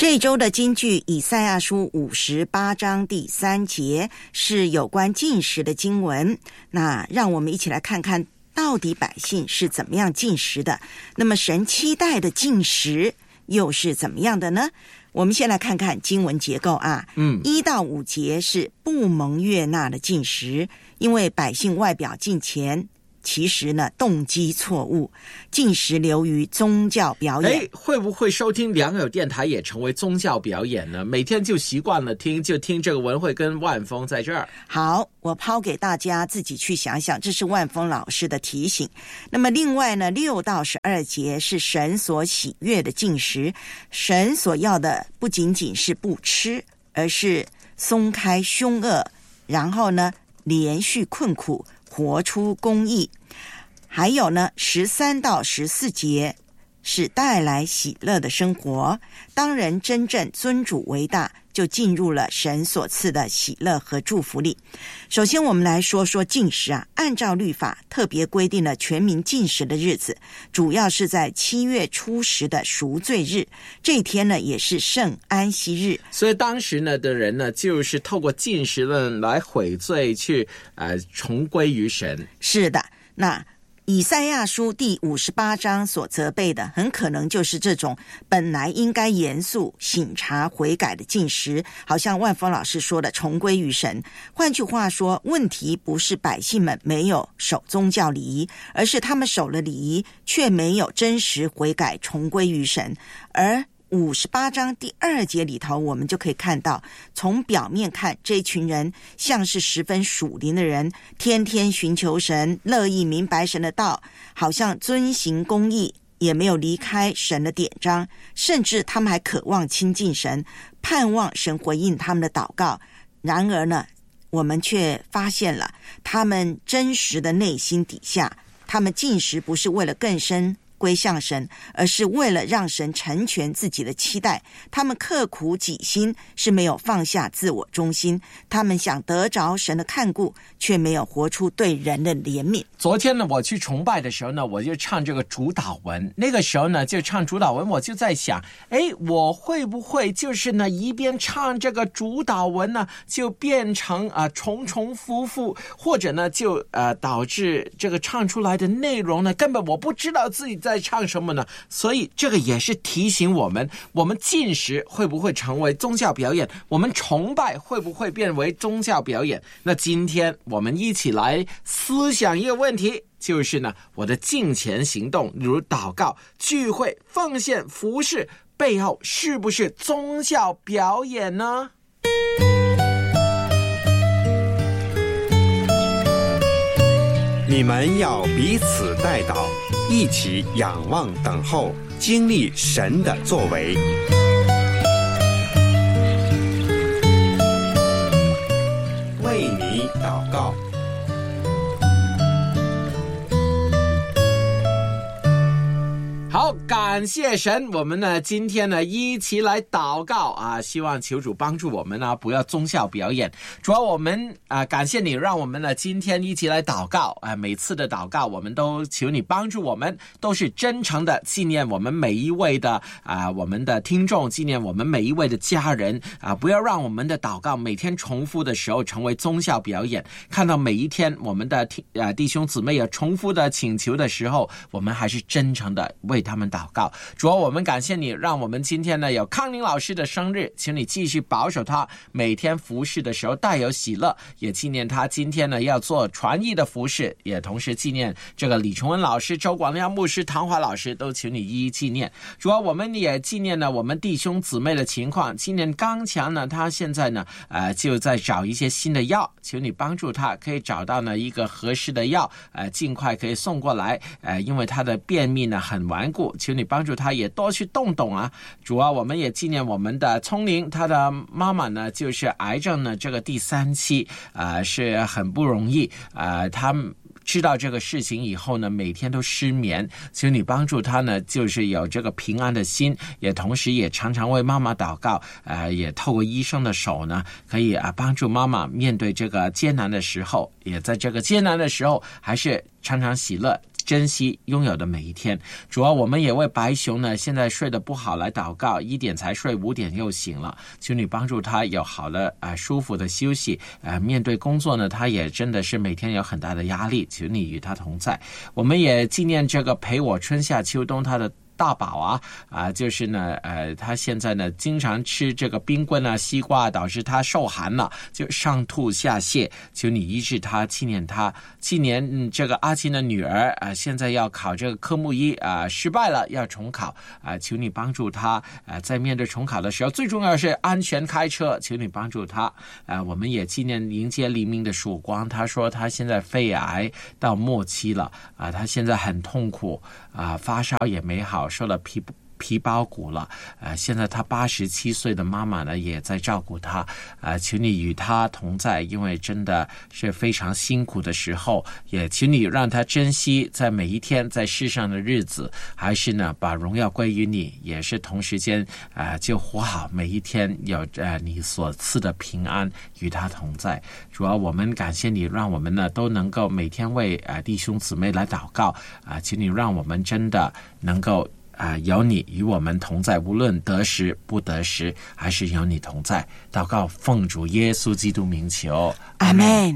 这一周的金句以赛亚书58章第3节是有关禁食的经文。那让我们一起来看看到底百姓是怎么样禁食的，那么神期待的禁食又是怎么样的呢？我们先来看看经文结构啊。1到5节是不蒙悦纳的禁食，因为百姓外表敬虔，其实呢动机错误，禁食流于宗教表演。 会不会收听良友电台也成为宗教表演呢？每天就习惯了听这个文慧跟万峰在这儿。 好，我抛给大家自己去想想，这是万峰老师的提醒。那么另外呢，6到12节是神所喜悦的禁食，神所要的不仅仅是不吃，而是松开凶恶，然后呢连续困苦，活出公义。还有呢13到14节是带来喜乐的生活，当人真正尊主为大，就进入了神所赐的喜乐和祝福里。首先我们来说说禁食啊，按照律法特别规定了全民禁食的日子，主要是在7月初10的赎罪日，这一天呢也是圣安息日。 所以当时呢的人呢，就是透过禁食呢来悔罪，去重归于神。 是的，那以赛亚书第58章所责备的，很可能就是这种本来应该严肃省察悔改的禁食，好像万峰老师说的重归于神。换句话说，问题不是百姓们没有守宗教礼仪，而是他们守了礼仪，却没有真实悔改重归于神。而58章第2节里头，我们就可以看到，从表面看，这群人像是十分属灵的人，天天寻求神，乐意明白神的道，好像遵行公义，也没有离开神的典章，甚至他们还渴望亲近神，盼望神回应他们的祷告。然而呢，我们却发现了他们真实的内心底下，他们禁食不是为了更深归向神，而是为了让神成全自己的期待。他们刻苦己心，是没有放下自我中心，他们想得着神的看顾，却没有活出对人的怜悯。 昨天呢，我去崇拜的时候呢，我就唱这个主祷文，那个时候呢就唱主祷文，我就在想，我会不会就是呢一边唱这个主祷文呢，就变成重重复复，或者呢就导致这个唱出来的内容呢根本我不知道自己在唱什么呢？所以这个也是提醒我们禁食会不会成为宗教表演？我们崇拜会不会变为宗教表演？那今天我们一起来思想一个问题，就是呢，我的敬虔行动，如祷告、聚会、奉献、服事，背后是不是宗教表演呢？ 你们要彼此代祷，一起仰望等候，经历神的作为。为你祷告。 好，感谢神，我们呢今天呢一起来祷告啊，希望求主帮助我们呢不要宗教表演。主要我们感谢你，让我们呢今天一起来祷告啊，每次的祷告我们都求你帮助我们，都是真诚的纪念我们每一位的我们的听众，纪念我们每一位的家人不要让我们的祷告每天重复的时候成为宗教表演。看到每一天我们的弟兄姊妹有重复的请求的时候，我们还是真诚的为他们祷告。主要我们感谢你，让我们今天呢有康宁老师的生日，请你继续保守他每天服侍的时候带有喜乐，也纪念他今天呢要做传译的服侍，也同时纪念这个李崇文老师、周广亮牧师、唐华老师，都请你一一纪念。主要我们也纪念呢我们弟兄姊妹的情况，纪念刚强呢他现在呢就在找一些新的药，求你帮助他可以找到呢一个合适的药尽快可以送过来因为他的便秘呢很顽固，求你帮助他也多去动动啊。主要我们也纪念我们的聪玲，他的妈妈呢就是癌症呢这个第3期是很不容易他知道这个事情以后呢每天都失眠，求你帮助他呢就是有这个平安的心，也同时也常常为妈妈祷告也透过医生的手呢可以帮助妈妈面对这个艰难的时候，也在这个艰难的时候还是常常喜乐， 珍惜拥有的每一天。主啊，我们也为白熊呢现在睡得不好来祷告，1点才睡，5点又醒了，求你帮助他有好的舒服的休息。面对工作呢，他也真的是每天有很大的压力，求你与他同在。我们也纪念这个陪我春夏秋冬他的大宝就是呢他现在呢经常吃这个冰棍啊西瓜，导致他受寒了，就上吐下泻，求你医治他，纪念他。纪念这个阿琴的女儿现在要考这个科目1失败了，要重考求你帮助他在面对重考的时候，最重要是安全开车，求你帮助他。我们也纪念迎接黎明的曙光，他说他现在肺癌到末期了他现在很痛苦发烧也没好，受了皮包骨了现在他87岁的妈妈呢也在照顾他求你与他同在，因为真的是非常辛苦的时候，也请你让他珍惜在每一天在世上的日子，还是呢把荣耀归于你，也是同时间就活好每一天，有你所赐的平安与他同在。主要我们感谢你，让我们呢都能够每天为弟兄姊妹来祷告请你让我们真的能够有你与我们同在，无论得时不得时，还是有你同在。祷告奉主耶稣基督名求， 阿们。